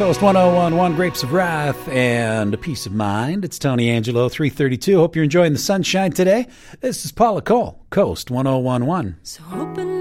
Coast 101.1, Grapes of Wrath and a Peace of Mind. It's Tony Angelo, 332. Hope you're enjoying the sunshine today. This is Paula Cole, Coast 101.1. So open